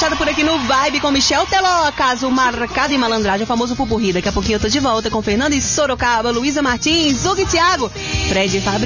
fechado por aqui no Vibe com Michel Teló, caso marcado em malandragem, o famoso pupurri. Daqui a pouquinho eu tô de volta com Fernando e Sorocaba, Luísa Martins, Hugo e Thiago, Fred e Fábio.